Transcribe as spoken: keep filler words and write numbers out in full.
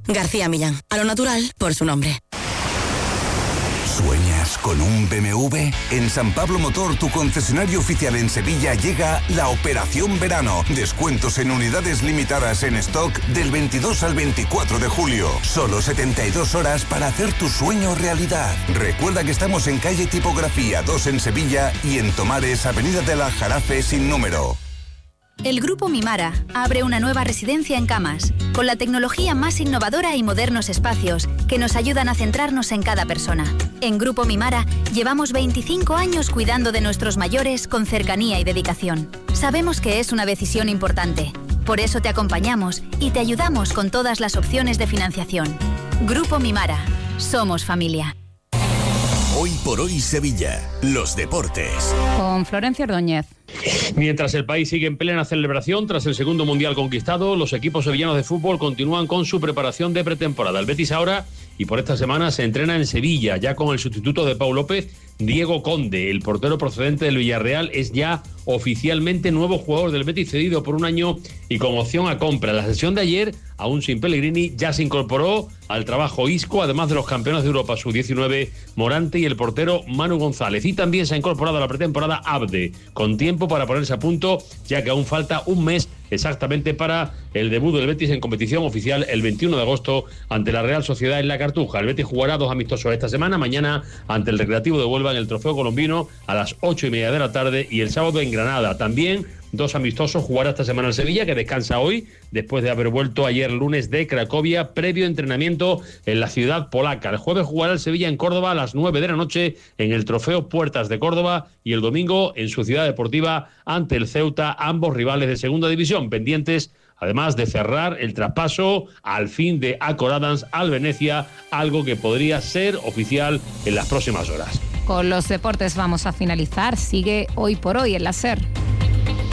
García Millán. A lo natural, por su nombre. ¿Sueñas con un B M W? En San Pablo Motor, tu concesionario oficial en Sevilla, llega la Operación Verano. Descuentos en unidades limitadas en stock del veintidós al veinticuatro de julio. Solo setenta y dos horas para hacer tu sueño realidad. Recuerda que estamos en calle Tipografía dos en Sevilla y en Tomares, avenida del Aljarafe sin número. El Grupo Mimara abre una nueva residencia en Camas, con la tecnología más innovadora y modernos espacios que nos ayudan a centrarnos en cada persona. En Grupo Mimara llevamos veinticinco años cuidando de nuestros mayores con cercanía y dedicación. Sabemos que es una decisión importante, por eso te acompañamos y te ayudamos con todas las opciones de financiación. Grupo Mimara, somos familia. Hoy por hoy Sevilla, los deportes. Con Florencia Ordóñez. Mientras el país sigue en plena celebración tras el segundo mundial conquistado, los equipos sevillanos de fútbol continúan con su preparación de pretemporada. El Betis ahora, y por esta semana, se entrena en Sevilla, ya con el sustituto de Pau López, Diego Conde. El portero procedente del Villarreal es ya oficialmente nuevo jugador del Betis, cedido por un año y con opción a compra. En la sesión de ayer, aún sin Pellegrini, ya se incorporó al trabajo Isco, además de los campeones de Europa sub diecinueve, Morante y el portero Manu González. Y también se ha incorporado a la pretemporada Abde, con tiempo para ponerse a punto, ya que aún falta un mes exactamente para el debut del Betis en competición oficial el veintiuno de agosto ante la Real Sociedad en la Cartuja. El Betis jugará dos amistosos esta semana, mañana ante el Recreativo de Huelva en el Trofeo Colombino a las ocho y media de la tarde y el sábado en Granada. También dos amistosos jugará esta semana en Sevilla, que descansa hoy después de haber vuelto ayer lunes de Cracovia, previo entrenamiento en la ciudad polaca. El jueves jugará el Sevilla en Córdoba a las nueve de la noche en el Trofeo Puertas de Córdoba y el domingo en su ciudad deportiva ante el Ceuta, ambos rivales de segunda división, pendientes además de cerrar el traspaso al fin de Acor Adams al Venecia, algo que podría ser oficial en las próximas horas. Con los deportes vamos a finalizar. Sigue Hoy por Hoy en la SER.